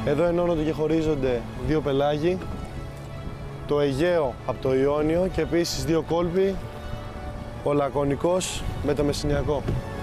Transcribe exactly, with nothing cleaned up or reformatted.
Εδώ ενώνονται και χωρίζονται δύο πελάγοι, το Αιγαίο από το Ιόνιο και επίσης δύο κόλποι, ο Λακωνικός με το Μεσσηνιακό.